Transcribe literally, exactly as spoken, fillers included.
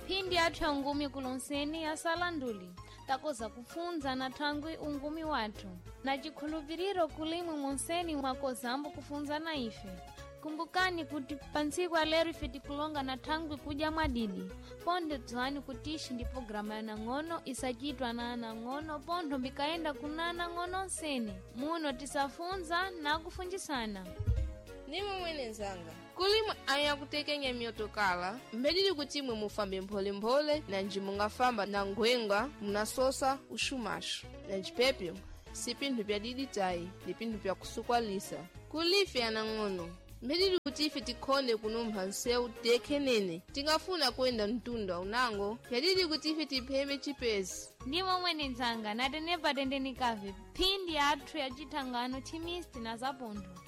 phindi athu ya ungumi kulonseni ya salanduli takoza kufunza na thangwi ungumi wathu na chikhuluviriro kulimwe monseni mwakozambo kufunza na ife. Kumbukani kuti pansiku alero ife tikulonga na thangwi kuja mwadidi ponde dzwani kutishi ndi programa ya nang'ono isachitwa na anang'ono pontho mbikaenda kuna anang'ono nsene muno tisafunza na kufunjisana. Nimo mwene nzanga kulimwe aya kutekenya myotokala mbedili kuti mwe mufambe mpole-mpole na njimungafamba na ngwenga munasosa ushumashu na njipepyo sipinthu pya didi tayi ndi pinthu pya kusukwalisa kulife ya nang'ono mbedili kuti ife tikhonde kunumpha nseu tekhenene tingafuna kwenda mtunda unango yadidi kuti ife tipheme chipezi. Ndimo mwene nzanga natenepa tendenikave phindi athu ya chithangano chimisti na zapontho